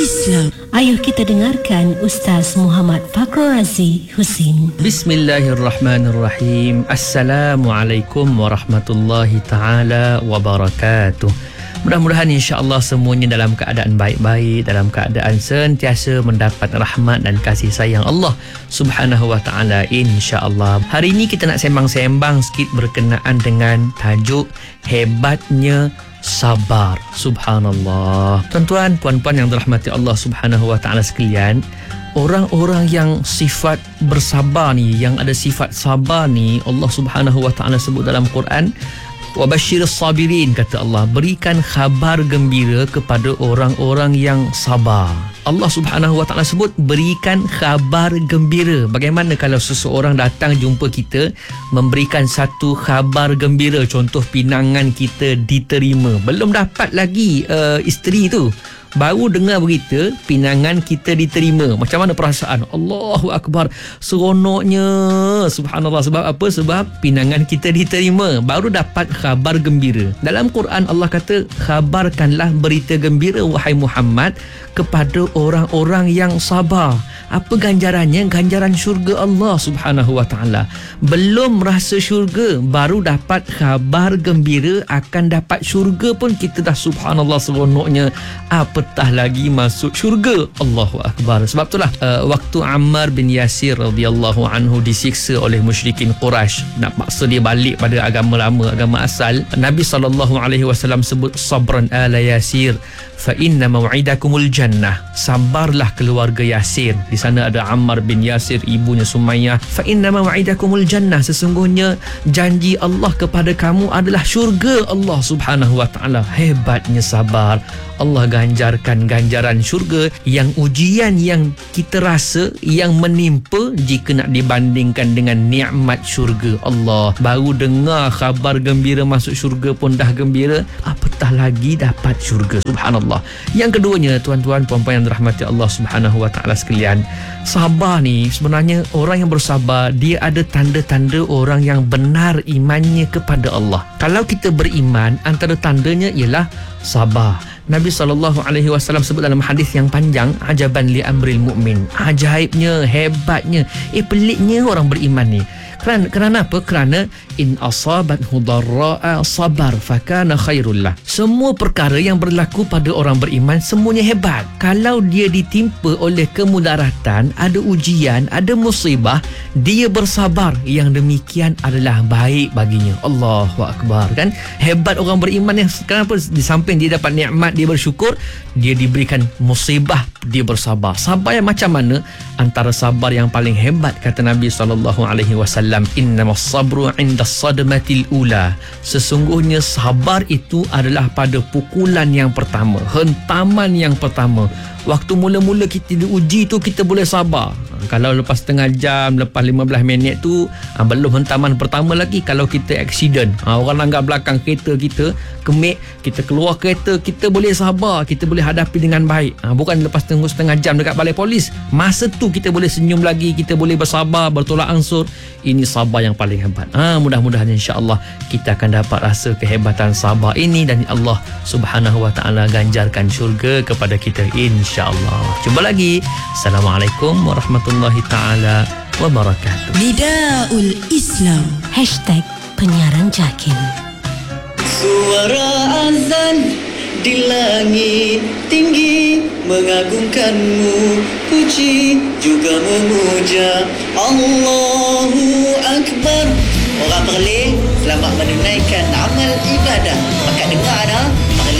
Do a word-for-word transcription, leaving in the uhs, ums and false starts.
Islam. Ayuh kita dengarkan Ustaz Muhammad Fakhrul Razi Husin. Bismillahirrahmanirrahim. Assalamualaikum warahmatullahi taala wabarakatuh. Mudah-mudahan insya-Allah semuanya dalam keadaan baik-baik, dalam keadaan sentiasa mendapat rahmat dan kasih sayang Allah Subhanahu wa taala insya-Allah. Hari ini kita nak sembang-sembang sikit berkenaan dengan tajuk hebatnya sabar. Subhanallah. Tuan-tuan, puan-puan yang dirahmati Allah Subhanahu wa taala sekalian, orang-orang yang sifat bersabar ni, yang ada sifat sabar ni, Allah Subhanahu wa taala sebut dalam Quran, wa basyiris sabirin, kata Allah, berikan khabar gembira kepada orang-orang yang sabar. Allah Subhanahu wa taala sebut berikan khabar gembira. Bagaimana kalau seseorang datang jumpa kita memberikan satu khabar gembira, contoh pinangan kita diterima, belum dapat lagi uh, isteri tu, baru dengar berita pinangan kita diterima, macam mana perasaan? Allahu Akbar, seronoknya. Subhanallah. Sebab apa? Sebab pinangan kita diterima, baru dapat khabar gembira. Dalam Quran Allah kata, khabarkanlah berita gembira wahai Muhammad kepada orang-orang yang sabar. Apa ganjarannya? Ganjaran syurga Allah Subhanahu wa taala. Belum rasa syurga, baru dapat khabar gembira akan dapat syurga pun kita dah subhanallah seronoknya. Apatah lagi masuk syurga. Allahu Akbar. Sebab itulah uh, waktu Ammar bin Yasir radhiyallahu anhu disiksa oleh musyrikin Quraisy, nak paksa dia balik pada agama lama, agama asal, Nabi sallallahu alaihi wasallam sebut sabran ala Yasir fa inna maw'idakumul jannah. Sabarlah keluarga Yasir. Di sana ada Ammar bin Yasir, ibunya Sumayyah. Fa inna maw'idakumul jannah, sesungguhnya janji Allah kepada kamu adalah syurga Allah Subhanahu wa taala. Hebatnya sabar. Allah ganjarkan ganjaran syurga yang ujian yang kita rasa yang menimpa jika nak dibandingkan dengan nikmat syurga Allah. Baru dengar khabar gembira masuk syurga pun dah gembira, apatah lagi dapat syurga. Subhanallah. Yang keduanya, tuan-tuan puan-puan yang dirahmati Allah Subhanahu wa taala sekalian, sabar ni sebenarnya, orang yang bersabar dia ada tanda-tanda orang yang benar imannya kepada Allah. Kalau kita beriman, antara tandanya ialah sabar. Nabi sallallahu alaihi wasallam sebut dalam hadis yang panjang, ajaban li amril mukmin, ajaibnya, hebatnya, eh peliknya orang beriman ni. Kerana, kerana apa? Kerana in asabathu dharra'a sabar fakana khairul lah. Semua perkara yang berlaku pada orang beriman semuanya hebat. Kalau dia ditimpa oleh kemudaratan, ada ujian, ada musibah, dia bersabar, yang demikian adalah baik baginya. Allahu Akbar. Kan hebat orang beriman yang kenapa? Di samping dia dapat nikmat, dia bersyukur, dia diberikan musibah, dia bersabar. Sabar yang macam mana? Antara sabar yang paling hebat, kata Nabi sallallahu alaihi wasallam, innamas sabru 'inda sadmatil ula. Sesungguhnya sabar itu adalah pada pukulan yang pertama, hentaman yang pertama. Waktu mula-mula kita diuji tu, kita boleh sabar. Kalau lepas setengah jam, lepas lima belas minit tu, ha, belum hentaman pertama lagi. Kalau kita accident, ha, orang langgar belakang kereta kita, kemik, kita keluar kereta, kita boleh sabar, kita boleh hadapi dengan baik. Ha, bukan lepas tunggu setengah jam dekat balai polis, masa tu kita boleh senyum lagi, kita boleh bersabar, bertolak ansur. Ini sabar yang paling hebat. Ha, mudah-mudahan insya-Allah kita akan dapat rasa kehebatan sabar ini, dan Allah Subhanahu wa taala ganjarkan syurga kepada kita insya-Allah. Jumpa lagi. Assalamualaikum warahmatullahi taala wabarakatuh. Nidaul Islam Hashtag Penyiaran Jakin. Suara azan di langit tinggi mengagungkanmu, puji juga memuja Allahu Akbar. Orang berleh selamat menunaikan amal ibadah. Maka dengar dah.